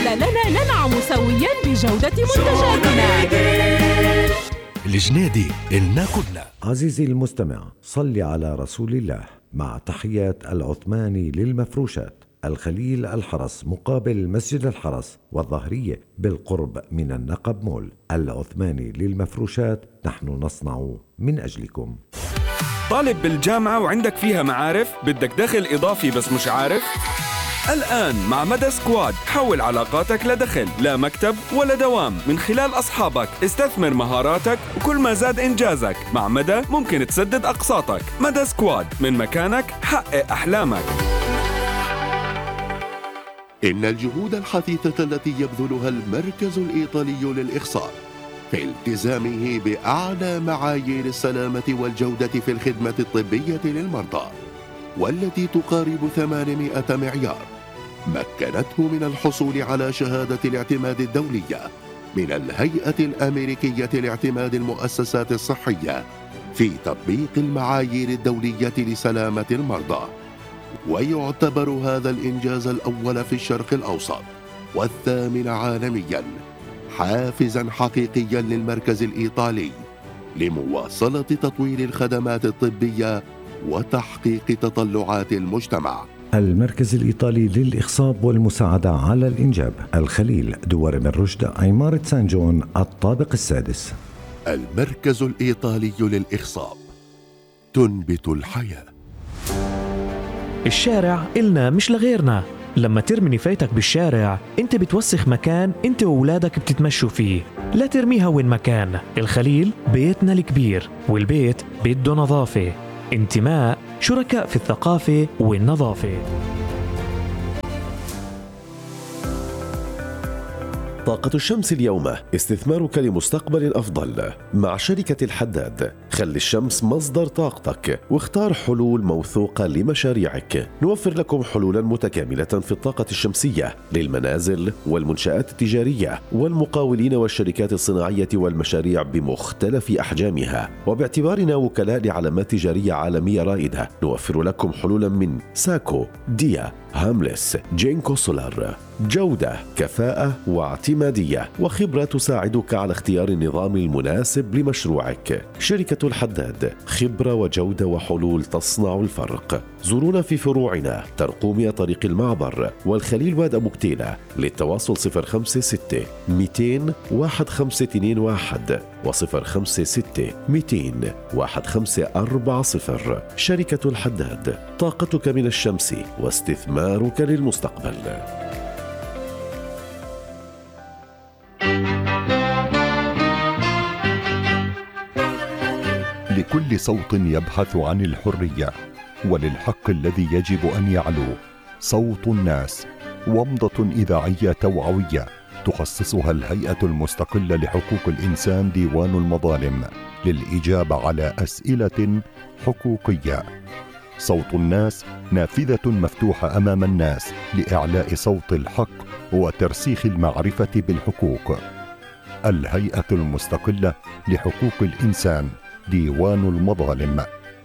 تعال لنا ننعم سويا بجودة منتجاتنا. الجنيدي إلنا كلنا. عزيزي المستمع، صل على رسول الله. مع تحيات العثماني للمفروشات، الخليل الحرس مقابل مسجد الحرس والظهرية بالقرب من النقب مول. العثماني للمفروشات، نحن نصنع من أجلكم. طالب بالجامعة وعندك فيها معارف، بدك دخل إضافي بس مش عارف؟ الآن مع مدى سكواد حول علاقاتك لدخل، لا مكتب ولا دوام، من خلال أصحابك. استثمر مهاراتك وكل ما زاد إنجازك مع مدى ممكن تسدد أقساطك. مدى سكواد، من مكانك حقق أحلامك. إن الجهود الحثيثة التي يبذلها المركز الإيطالي للإخصاب في التزامه بأعلى معايير السلامة والجودة في الخدمة الطبية للمرضى، والتي تقارب 800 معيار، مكنته من الحصول على شهادة الاعتماد الدولية من الهيئة الأمريكية لاعتماد المؤسسات الصحية في تطبيق المعايير الدولية لسلامة المرضى. ويعتبر هذا الإنجاز الأول في الشرق الأوسط والثامن عالمياً حافزاً حقيقياً للمركز الإيطالي لمواصلة تطوير الخدمات الطبية وتحقيق تطلعات المجتمع. المركز الإيطالي للإخصاب والمساعدة على الإنجاب، الخليل، دوار من رشد، عمارة سان جون، الطابق السادس. المركز الإيطالي للإخصاب، تنبت الحياة. الشارع إلنا مش لغيرنا. لما ترمي نفايتك بالشارع انت بتوسخ مكان انت وولادك بتتمشوا فيه. لا ترميها وين مكان. الخليل بيتنا الكبير، والبيت بده نظافة. انتماء، شركاء في الثقافة والنظافة. طاقة الشمس اليوم، استثمارك لمستقبل أفضل. مع شركة الحداد، خلي الشمس مصدر طاقتك واختار حلول موثوقة لمشاريعك. نوفر لكم حلولا متكاملة في الطاقة الشمسية للمنازل والمنشآت التجارية والمقاولين والشركات الصناعية والمشاريع بمختلف أحجامها. وباعتبارنا وكلاء لعلامات تجارية عالمية رائدة، نوفر لكم حلولا من ساكو، ديا، هاملس، جينكو سولار. جودة، كفاءة واعتمادية وخبرة تساعدك على اختيار النظام المناسب لمشروعك. شركة الحداد، خبرة وجودة وحلول تصنع الفرق. زورونا في فروعنا ترقومية طريق المعبر والخليل واد أبو كتيلة. للتواصل 056 200 1521 و056 200 1540. شركة الحداد، طاقتك من الشمس واستثمارك للمستقبل. لكل صوت يبحث عن الحرية وللحق الذي يجب أن يعلو، صوت الناس، ومضة إذاعية توعوية تخصصها الهيئة المستقلة لحقوق الإنسان ديوان المظالم للإجابة على أسئلة حقوقية. صوت الناس، نافذة مفتوحة أمام الناس لإعلاء صوت الحق وترسيخ المعرفة بالحقوق. الهيئة المستقلة لحقوق الإنسان ديوان المظالم.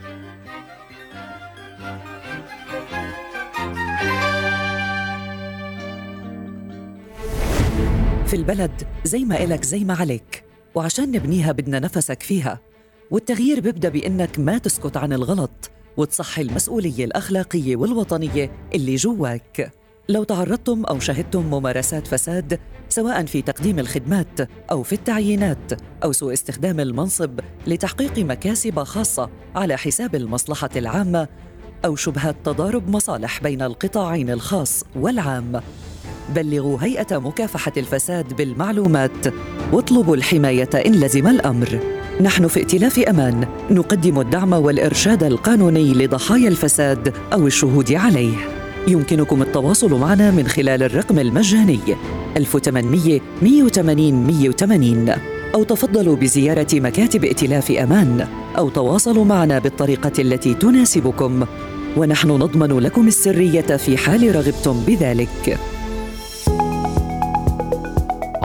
في البلد زي ما إلك زي ما عليك، وعشان نبنيها بدنا نفسك فيها. والتغيير بيبدأ بإنك ما تسكت عن الغلط وتصحي المسؤولية الأخلاقية والوطنية اللي جواك. لو تعرضتم أو شهدتم ممارسات فساد، سواء في تقديم الخدمات أو في التعيينات أو سوء استخدام المنصب لتحقيق مكاسب خاصة على حساب المصلحة العامة، أو شبهات تضارب مصالح بين القطاعين الخاص والعام، بلغوا هيئة مكافحة الفساد بالمعلومات واطلبوا الحماية إن لزم الأمر. نحن في ائتلاف أمان نقدم الدعم والإرشاد القانوني لضحايا الفساد أو الشهود عليه. يمكنكم التواصل معنا من خلال الرقم المجاني 1800 180 180، أو تفضلوا بزيارة مكاتب ائتلاف أمان، أو تواصلوا معنا بالطريقة التي تناسبكم، ونحن نضمن لكم السرية في حال رغبتم بذلك.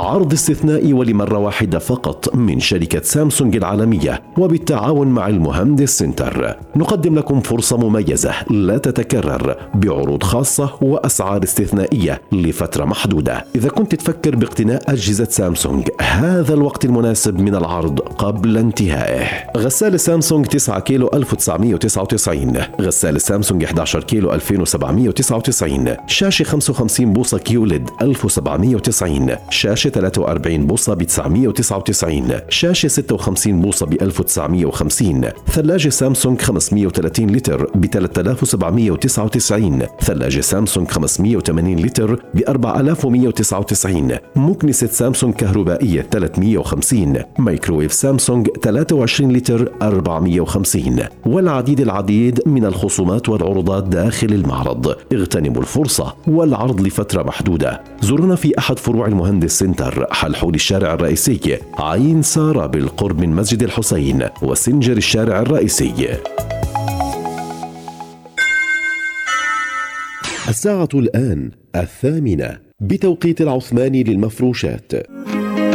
عرض استثنائي ولمرة واحدة فقط من شركة سامسونج العالمية وبالتعاون مع المهندس سنتر. نقدم لكم فرصة مميزة لا تتكرر بعروض خاصة وأسعار استثنائية لفترة محدودة. إذا كنت تفكر باقتناء أجهزة سامسونج، هذا الوقت المناسب من العرض قبل انتهائه. غسالة سامسونج 9 كيلو 1999، غسالة سامسونج 11 كيلو 2799، شاشة 55 بوصة كيوليد 1790، شاشة 43 بوصة ب 999، شاشة 56 بوصة ب 1950، ثلاجة سامسونج 530 لتر ب 3799، ثلاجة سامسونج 580 لتر ب 4199، مكنسة سامسونج كهربائية 350، مايكروويف سامسونج 23 لتر 450، والعديد من الخصومات والعروضات داخل المعرض. اغتنموا الفرصة والعرض لفترة محدودة. زورونا في أحد فروع المهندس سنتر حل حول الشارع الرئيسي، عين سارة بالقرب من مسجد الحسين، وسنجر الشارع الرئيسي. الساعة الآن 8:00 بتوقيت العثماني للمفروشات.